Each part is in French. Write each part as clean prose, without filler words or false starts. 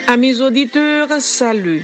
Amis auditeurs, salut.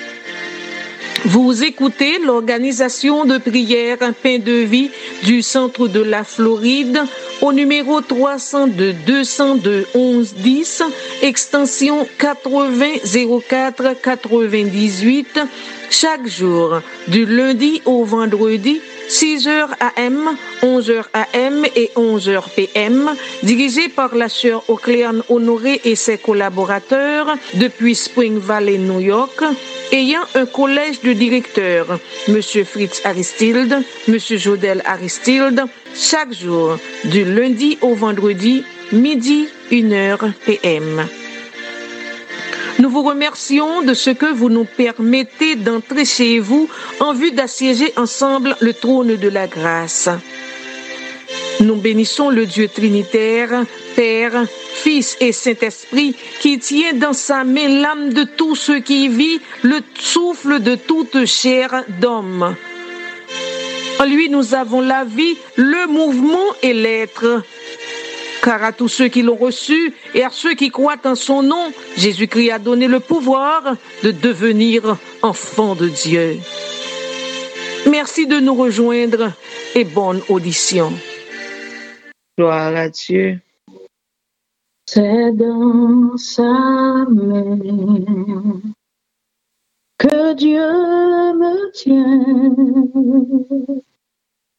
Vous écoutez l'organisation de prière Pain de Vie du centre de la Floride au numéro 302 202 11 10, extension 80 04 98, chaque jour, du lundi au vendredi, 6h AM, 11h AM et 11h PM, dirigé par la sœur Ocléane Honoré et ses collaborateurs depuis Spring Valley, New York, ayant un collège de directeurs, M. Fritz Aristide, M. Jodel Aristide, chaque jour, du lundi au vendredi, midi, 1h PM. Nous vous remercions de ce que vous nous permettez d'entrer chez vous en vue d'assiéger ensemble le trône de la grâce. Nous bénissons le Dieu trinitaire, Père, Fils et Saint-Esprit, qui tient dans sa main l'âme de tout ce qui vit, le souffle de toute chair d'homme. En lui, nous avons la vie, le mouvement et l'être. Car à tous ceux qui l'ont reçu et à ceux qui croient en son nom, Jésus-Christ a donné le pouvoir de devenir enfants de Dieu. Merci de nous rejoindre et bonne audition. Gloire à Dieu. C'est dans sa main que Dieu me tient.